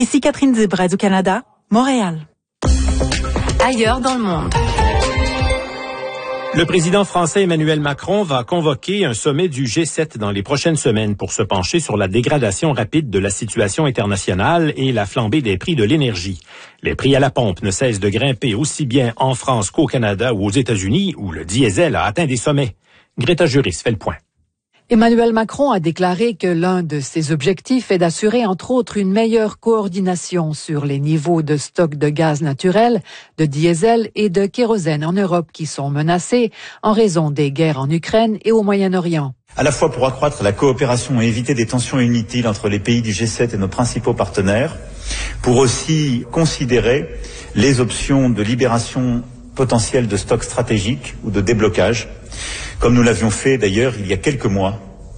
Ici Catherine Zebra du Canada, Montréal. Ailleurs dans le monde. Le président français Emmanuel Macron va convoquer un sommet du G7 dans les prochaines semaines pour se pencher sur la dégradation rapide de la situation internationale et la flambée des prix de l'énergie. Les prix à la pompe ne cessent de grimper aussi bien en France qu'au Canada ou aux États-Unis, où le diesel a atteint des sommets. Greta Juris fait le point. Emmanuel Macron a déclaré que l'un de ses objectifs est d'assurer entre autres une meilleure coordination sur les niveaux de stock de gaz naturel, de diesel et de kérosène en Europe qui sont menacés en raison des guerres en Ukraine et au Moyen-Orient. À la fois pour accroître la coopération et éviter des tensions inutiles entre les pays du G7 et nos principaux partenaires, pour aussi considérer les options de libération potentielle de stocks stratégiques ou de déblocage, comme nous l'avions fait d'ailleurs il y a quelques mois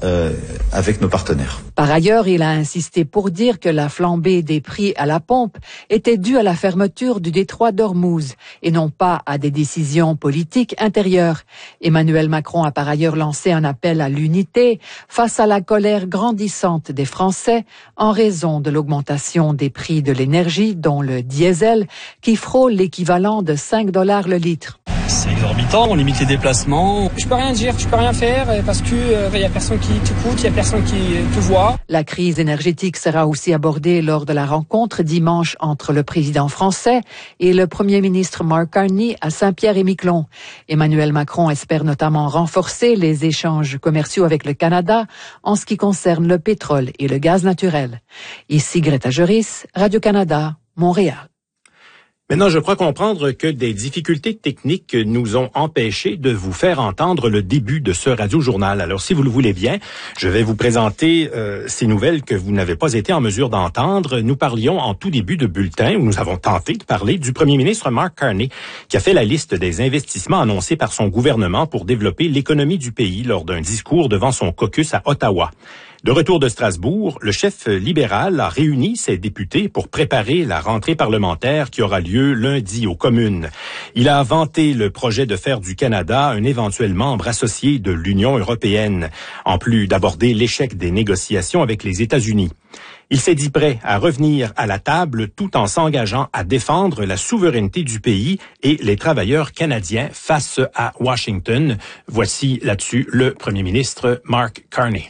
avec nos partenaires. Par ailleurs, il a insisté pour dire que la flambée des prix à la pompe était due à la fermeture du détroit d'Ormuz et non pas à des décisions politiques intérieures. Emmanuel Macron a par ailleurs lancé un appel à l'unité face à la colère grandissante des Français en raison de l'augmentation des prix de l'énergie, dont le diesel, qui frôle l'équivalent de 5 $ le litre. C'est exorbitant, on limite les déplacements. Je peux rien dire, je peux rien faire parce que y a personne qui t'écoute, il y a personne qui te voit. La crise énergétique sera aussi abordée lors de la rencontre dimanche entre le président français et le premier ministre Mark Carney à Saint-Pierre-et-Miquelon. Emmanuel Macron espère notamment renforcer les échanges commerciaux avec le Canada en ce qui concerne le pétrole et le gaz naturel. Ici Greta Juris, Radio-Canada, Montréal. Maintenant, je crois comprendre que des difficultés techniques nous ont empêchés de vous faire entendre le début de ce radio-journal. Alors, si vous le voulez bien, je vais vous présenter ces nouvelles que vous n'avez pas été en mesure d'entendre. Nous parlions en tout début de bulletin, où nous avons tenté de parler du premier ministre Mark Carney, qui a fait la liste des investissements annoncés par son gouvernement pour développer l'économie du pays lors d'un discours devant son caucus à Ottawa. De retour de Strasbourg, le chef libéral a réuni ses députés pour préparer la rentrée parlementaire qui aura lieu lundi aux communes. Il a vanté le projet de faire du Canada un éventuel membre associé de l'Union européenne, en plus d'aborder l'échec des négociations avec les États-Unis. Il s'est dit prêt à revenir à la table tout en s'engageant à défendre la souveraineté du pays et les travailleurs canadiens face à Washington. Voici là-dessus le premier ministre Mark Carney.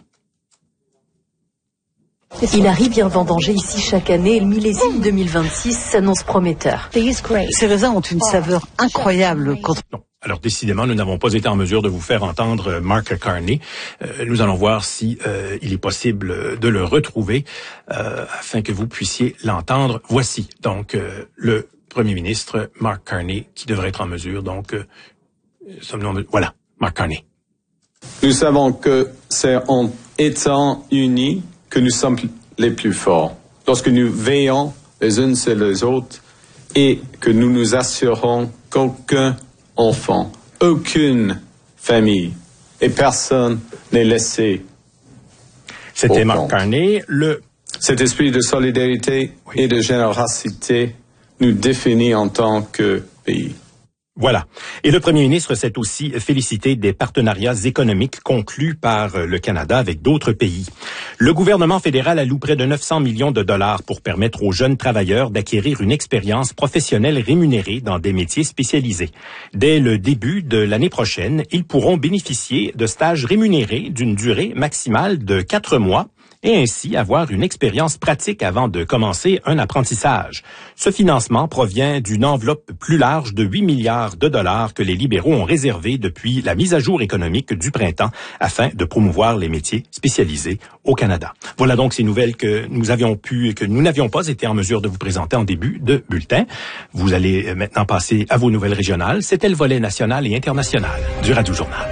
Il arrive bien vendanger ici chaque année et le millésime 2026 s'annonce prometteur. Ces raisins ont une saveur incroyable. Alors décidément, nous n'avons pas été en mesure de vous faire entendre Mark Carney. Nous allons voir si il est possible de le retrouver afin que vous puissiez l'entendre. Voici donc le premier ministre Mark Carney qui devrait être en mesure. Donc, voilà, Mark Carney. Nous savons que c'est en étant unis que nous sommes les plus forts. Lorsque nous veillons les uns sur les autres et que nous nous assurons qu'aucun enfant, aucune famille et personne n'est laissé. C'était Mark Carney. Cet esprit de solidarité et de générosité nous définit en tant que pays. Voilà. Et le premier ministre s'est aussi félicité des partenariats économiques conclus par le Canada avec d'autres pays. Le gouvernement fédéral alloue près de 900 millions de dollars pour permettre aux jeunes travailleurs d'acquérir une expérience professionnelle rémunérée dans des métiers spécialisés. Dès le début de l'année prochaine, ils pourront bénéficier de stages rémunérés d'une durée maximale de 4 mois et ainsi avoir une expérience pratique avant de commencer un apprentissage. Ce financement provient d'une enveloppe plus large de 8 milliards de dollars que les libéraux ont réservé depuis la mise à jour économique du printemps afin de promouvoir les métiers spécialisés au Canada. Voilà donc ces nouvelles que nous n'avions pas été en mesure de vous présenter en début de bulletin. Vous allez maintenant passer à vos nouvelles régionales. C'était le volet national et international du Radio-Journal.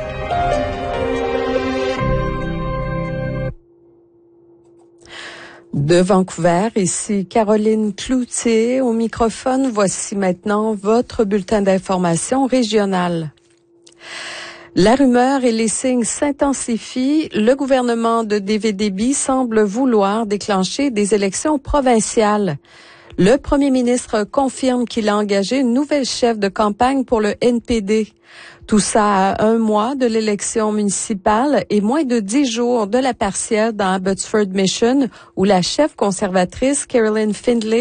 De Vancouver, ici Caroline Cloutier au microphone. Voici maintenant votre bulletin d'information régional. La rumeur et les signes s'intensifient. Le gouvernement de David Eby semble vouloir déclencher des élections provinciales. Le premier ministre confirme qu'il a engagé une nouvelle chef de campagne pour le NPD. Tout ça à un mois de l'élection municipale et moins de 10 jours de la partielle dans Abbotsford Mission, où la chef conservatrice Carolyn Findlay